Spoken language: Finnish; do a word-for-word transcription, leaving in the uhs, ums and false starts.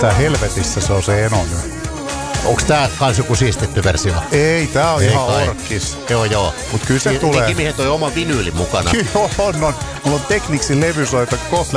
Missä helvetissä se on se Eno nyt? Onks tää kans joku siistitty versio? Ei, tää on Ei ihan kai. orkis. Joo, joo. Mut kyllä se Ni- tulee. Niin Kimihän toi oma vinyylin mukana. Kyllä on, on. Mulla on Technicsin levysoita kohta